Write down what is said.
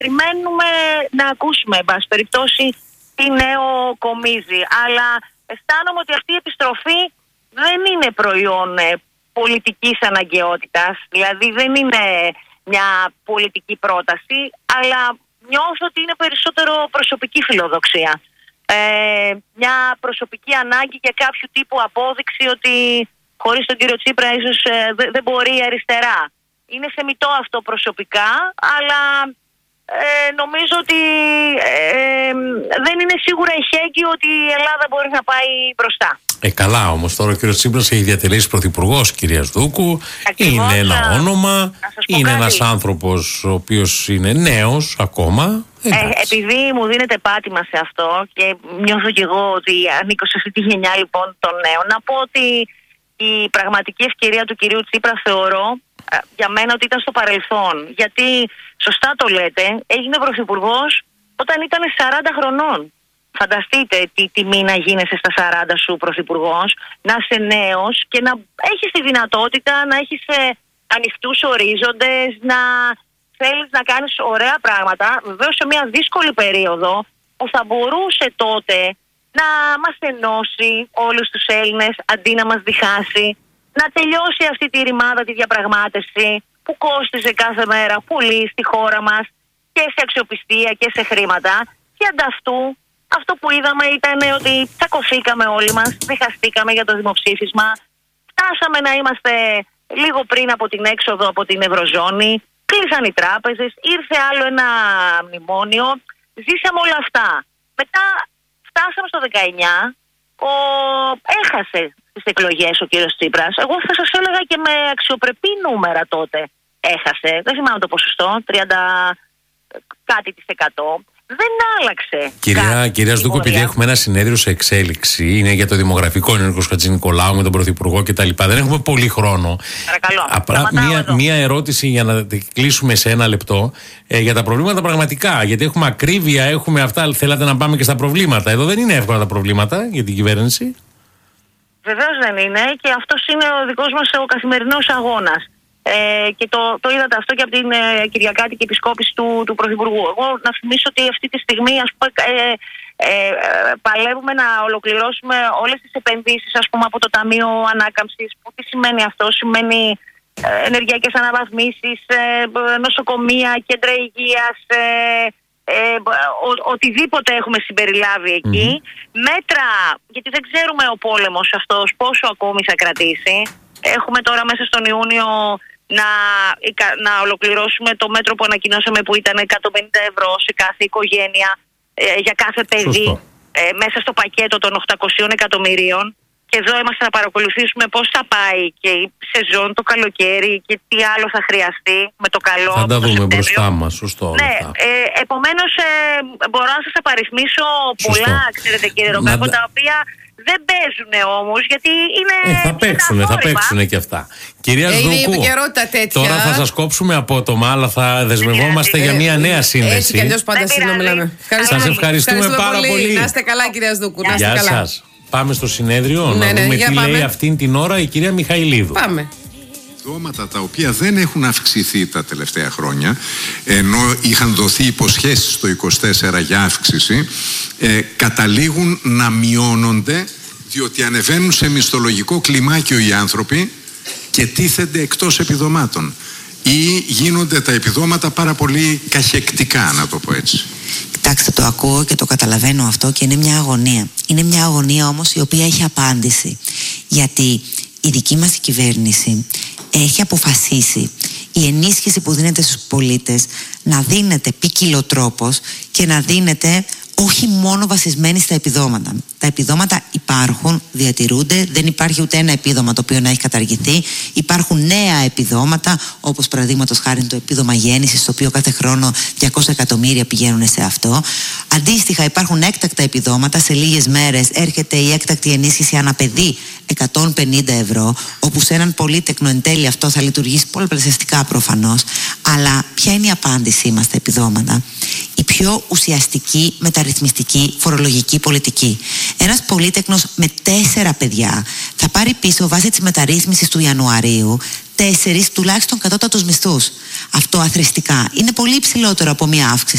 περιμένουμε να ακούσουμε, εν πάση περιπτώσει, τι νέο κομίζει. Αλλά αισθάνομαι ότι αυτή η επιστροφή δεν είναι προϊόν πολιτικής αναγκαιότητας. Δηλαδή δεν είναι μια πολιτική πρόταση, αλλά νιώθω ότι είναι περισσότερο προσωπική φιλοδοξία. Μια προσωπική ανάγκη για κάποιο τύπου απόδειξη ότι χωρίς τον κύριο Τσίπρα ίσως δεν μπορεί η αριστερά. Είναι θεμιτό αυτό προσωπικά, αλλά νομίζω ότι δεν είναι σίγουρα εχέγγυο ότι η Ελλάδα μπορεί να πάει μπροστά. Καλά, όμως τώρα ο κύριος Τσίπρας έχει διατελέσει πρωθυπουργός κυρίας Δούκου. Ακριβώς, είναι ένα όνομα, είναι ένας άνθρωπος ο οποίος είναι νέος ακόμα. Επειδή μου δίνετε πάτημα σε αυτό και νιώθω κι εγώ ότι ανήκω σε αυτή τη γενιά λοιπόν των νέων, να πω ότι η πραγματική ευκαιρία του κυρίου Τσίπρα θεωρώ για μένα ότι ήταν στο παρελθόν. Γιατί, σωστά το λέτε, έγινε πρωθυπουργός όταν ήταν 40 χρονών. Φανταστείτε τι τιμή να γίνεσαι στα 40 σου πρωθυπουργός, να είσαι νέος και να έχεις τη δυνατότητα να έχεις ανοιχτούς ορίζοντες, να θέλεις να κάνεις ωραία πράγματα, βεβαίως σε μια δύσκολη περίοδο που θα μπορούσε τότε να μας ενώσει όλους τους Έλληνες αντί να μας διχάσει, να τελειώσει αυτή τη ρημάδα τη διαπραγμάτευση που κόστιζε κάθε μέρα πολύ στη χώρα μας και σε αξιοπιστία και σε χρήματα. Και ανταυτού αυτό που είδαμε ήταν ότι τσακωθήκαμε όλοι μας, διχαστήκαμε για το δημοψήφισμα, φτάσαμε να είμαστε λίγο πριν από την έξοδο από την Ευρωζώνη, κλείσαν οι τράπεζες, ήρθε άλλο ένα μνημόνιο, ζήσαμε όλα αυτά. Μετά φτάσαμε στο 19, έχασε τις εκλογές ο κύριος Τσίπρας. Εγώ θα σας έλεγα και με αξιοπρεπή νούμερα τότε έχασε. Δεν θυμάμαι το ποσοστό, 30 κάτι της 100. Δεν άλλαξε. Κυρία Σδούκου, επειδή έχουμε ένα συνέδριο σε εξέλιξη, είναι για το δημογραφικό, είναι ο Νίκος Χατζηνικολάου με τον Πρωθυπουργό κτλ. Δεν έχουμε πολύ χρόνο. Παρακαλώ. Μία ερώτηση για να κλείσουμε σε ένα λεπτό για τα προβλήματα πραγματικά. Γιατί έχουμε ακρίβεια, έχουμε αυτά. Θέλατε να πάμε και στα προβλήματα. Εδώ δεν είναι εύκολα τα προβλήματα για την κυβέρνηση. Βεβαίως δεν είναι, και αυτός είναι ο δικός μας ο καθημερινός αγώνας. Και το είδατε αυτό και από την Κυριακάτικη επισκόπηση του Πρωθυπουργού. Εγώ να θυμίσω ότι αυτή τη στιγμή παλεύουμε να ολοκληρώσουμε όλες τις επενδύσεις, ας πούμε, από το Ταμείο Ανάκαμψης. Τι σημαίνει αυτό? Σημαίνει ενεργειακές αναβαθμίσεις, νοσοκομεία, κέντρα υγείας, οτιδήποτε έχουμε συμπεριλάβει εκεί. Μέτρα, γιατί δεν ξέρουμε ο πόλεμος αυτός πόσο ακόμη θα κρατήσει. Έχουμε τώρα μέσα στον Ιούνιο να ολοκληρώσουμε το μέτρο που ανακοινώσαμε, που ήταν 150 ευρώ σε κάθε οικογένεια για κάθε παιδί, μέσα στο πακέτο των 800 εκατομμυρίων. Και εδώ είμαστε να παρακολουθήσουμε πώς θα πάει και η σεζόν, το καλοκαίρι και τι άλλο θα χρειαστεί με το καλό. Θα τα δούμε μπροστά μας, σωστό. Ναι, επομένως μπορώ να σας απαριθμίσω πολλά, ξέρετε κύριε Ρομπέκο, τα οποία δεν παίζουν όμως, γιατί είναι. Θα παίξουν και αυτά. Κυρία Σδούκου, τώρα θα σας κόψουμε απότομα, αλλά θα δεσμευόμαστε για μια νέα σύνδεση. Έτσι κι αλλιώς πάντα συνομιλάμε. Σας ευχαριστούμε πάρα πολύ. Να είστε καλά, κυρία Σδούκου. Γεια σας. Πάμε στο συνέδριο να δούμε τι λέει αυτήν την ώρα η κυρία Μιχαηλίδου. Πάμε. Επιδόματα τα οποία δεν έχουν αυξηθεί τα τελευταία χρόνια, ενώ είχαν δοθεί υποσχέσεις το 24 για αύξηση, καταλήγουν να μειώνονται, διότι ανεβαίνουν σε μισθολογικό κλιμάκιο οι άνθρωποι και τίθενται εκτός επιδομάτων, ή γίνονται τα επιδόματα πάρα πολύ καχεκτικά, να το πω έτσι. Κοιτάξτε, το ακούω και το καταλαβαίνω αυτό και είναι μια αγωνία. Είναι μια αγωνία όμως η οποία έχει απάντηση. Γιατί η δική μας κυβέρνηση έχει αποφασίσει η ενίσχυση που δίνεται στους πολίτες να δίνεται ποικιλοτρόπως και να δίνεται όχι μόνο βασισμένη στα επιδόματα. Τα επιδόματα υπάρχουν, διατηρούνται, δεν υπάρχει ούτε ένα επίδομα το οποίο να έχει καταργηθεί. Υπάρχουν νέα επιδόματα, όπως παραδείγματος χάρη το επίδομα γέννησης, το οποίο κάθε χρόνο 200 εκατομμύρια πηγαίνουν σε αυτό. Αντίστοιχα, υπάρχουν έκτακτα επιδόματα. Σε λίγες μέρες έρχεται η έκτακτη ενίσχυση αναπαιδί 150 ευρώ, όπου σε έναν πολύτεκνο εν τέλει αυτό θα λειτουργήσει πολλαπλασιαστικά προφανώς. Αλλά ποια είναι η απάντησή μας στα επιδόματα? Η πιο πιο ουσιαστική μεταρρυθμιστική φορολογική πολιτική. Ένας πολύτεκνος με 4 παιδιά θα πάρει πίσω βάσει της μεταρρύθμισης του Ιανουαρίου 4 τουλάχιστον κατώτατους μισθούς. Αυτό αθροιστικά είναι πολύ υψηλότερο από μια αύξηση